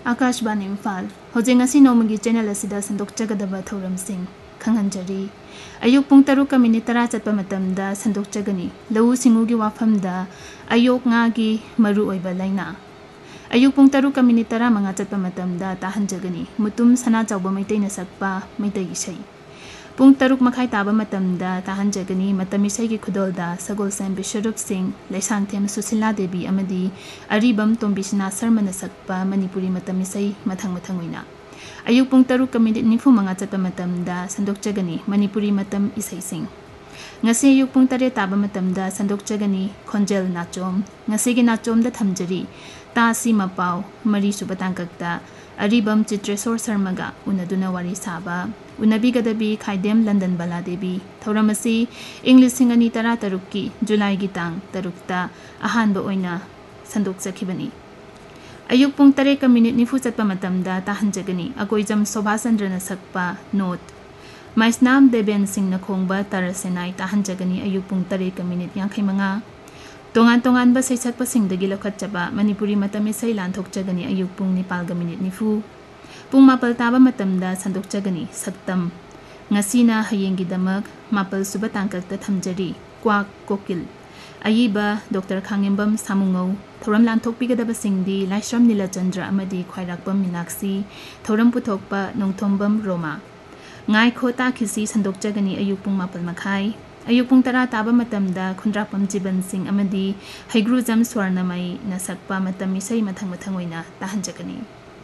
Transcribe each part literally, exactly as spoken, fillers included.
Akashvani Imphal होजें ngasi नोमगी channel असिदा संदोकचगदबा थौरमसिंग खंगनजरी अयुक पुंग तरुक का minute तरा चतपा मतमदा संदोकचगनी लऊ सिंगुगी वाफमदा अयोक ngaगी मरु ओइबा लाइना अयुक पुंग तरुक का मिनिट तरा मंगा चतपा मतमदा ताहनजगनी मुतुम सना चौबा मैतैना सकपा मैतै इसै पुंग तरुक मखाई ताबा मतमदा ताहनजगनी मतम इसैगी खुदोलदा सगोलसेम बिशरुप सिंह लैसांगथेम सुशीला देवी अमदी अरिबम तोंबिसना सरमना सकपा मणिपुरी मतम इसै मथंग मथंग ओइना अयुक पुंग तरुक का मिनिट निफु मंगा चतपा मतमदा संदोकचगनी मणिपुरी मतम इसै Singh ngasi ayuk pung tare taba matamda sandokchagani khonjel nachom ngasi gi nachom da thamjari ta si mapau mari subatangkakta aribam chitresor sarmaga unaduna wari saba unabi gadabi khaidem london bala devi thoramasi english singani tara tarukki july gi tang tarukta ahanba oina sandokchakhibani ayuk pung tare ka minute nifu chatpa matamda tahanjagani agoijam sobhasandrana sakpa note माइसनाम देबेन सिंह नखोंबा तरसेनाई ताहनजगनी अयुक पुंग तरे का minute यांखै मंगा तोंगान तोंगान बा सैसकपा सिंगदगी लखतचबा मणिपुरी मतम इसै लानथोकचगनी अयुक पुंग निपाल गा minute निफु पुंग मापल ताबा मतमदा संदोकचगनी सक्तम ngasiना हयेंगी दमक मापल सुबा तांककता थमजरी quack Kokil अयिबा doctor Khangembam सामुंगौ थौरम लानथोकपिगदबा सिंगदी Laishram नीलचंद्र अमदी ख्वाइराकपम Meenakshi थौरम पुथोकपा नोंथोंबम Roma ngai khota khisi sandokchagani ayuk pung mapal makhai ayuk pung tara taba matamda khundrapam jiban sing amadi haigru jam swarnamai na sakpa matam isai mathang mathang oina tahanjagani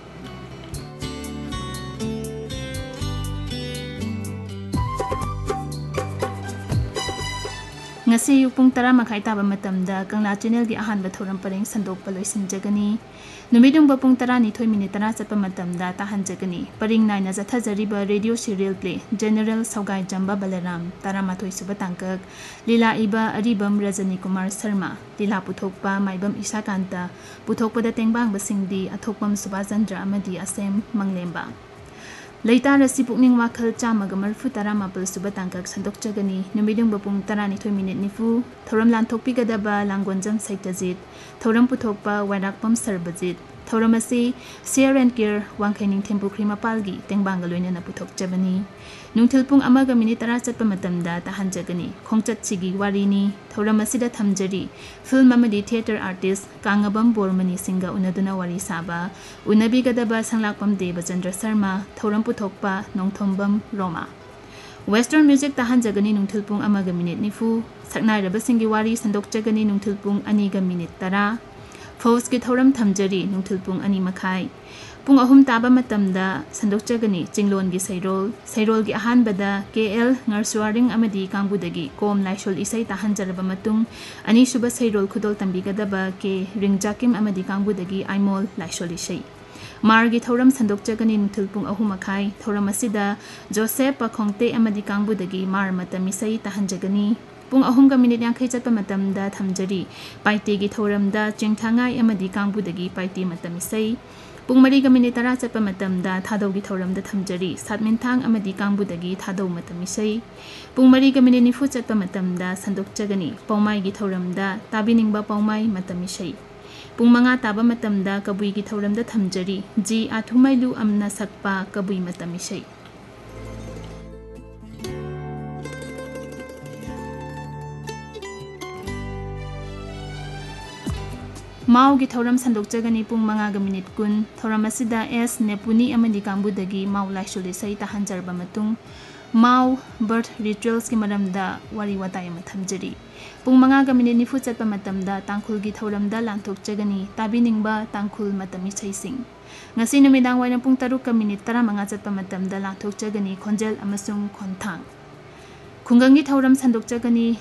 ngasi ayuk pung tara makhai taba matamda kangla channel gi ahan ba thoram pareng sandok paloi sinjagani numidung ba pung tara ni thoi minute tara chapa matamda tahanjagani paring naina jathajariba radio serial play general saugai jamba balaram tara mathoi suba tangkak lila iba aribam rajani kumar sharma lila puthokpa maibam isakanta puthokpa da tengbang ba singdi athokpam subhajandra amadi asem manglemba leita rasi pukning wakhal chamaga marfu tara mapal suba tangkak sandokchagani numidung ba pung tara ni thoi minute nifu thoram lanthokpi gadaba langgonjam saitajit thoram puthokpa warakpam sarbajit thoramasi share and care wangkhaining thempukri mapalgi tengbanga loina puthok chabani nungthilpung amaga minute tara chatpa matamda tahanjagani khongchat chigi warini thoramasi da thamjari film amadi theater artist kangabam bormani singa unaduna wari saba unabi gadaba sanglakpam devachandra sharma thoram puthokpa nongthombam roma western music tahanjagani nungthilpung amaga minute nifu saknairaba singi wari sandokchagani nungthilpung aniga minute tara Fos ki thoram thamjari nungthilpung ani makhai pung ahum taba matamda sandokchagani chinglon gi sairol sairol gi ahan bada kl ngarswaring amadi kangbudagi kom laishol isai tahanjaraba matung ani suba sairol khudol tambigadaba ke ringjakim amadi kangbudagi aimol laishol isai margi thoram sandokchagani nungthilpung ahum makhai thoram asida joseph pakhongte amadi kangbudagi mar matami sai tahanjagani pung ahum ga minute yankhai chatpa matamda thamjari paite gi thoramda chengthangai amadi kangbudagi paite matami sai pung mari ga minute tara chatpa matamda thadau gi thoramda thamjari satminthang amadi kangbudagi thadau matami sai pung mari ga minute nifu chatpa matamda sandokchagani paumai gi thoramda tabiningba paumai matami sai pung manga taba matamda kabui gi thoramda thamjari ji athumailu amna sakpa kabui matami sai Mau gi thoram sandokchagani pung manga ga minute kun thoram asida s nepuni amadi kangbudagi mau laishul isai tahanjarba matung mau birth rituals ki maramda wari watai ma thamjari pung manga ga minute nifu chatpa matamda tangkhul gi thoramda lanthokchagani tabiningba tangkhul matami chaising ngasi numidang waina pung taruk ka minute tara manga chatpa matamda lanthokchagani khonjel amasung khonthang khungangi thoram sandokchagani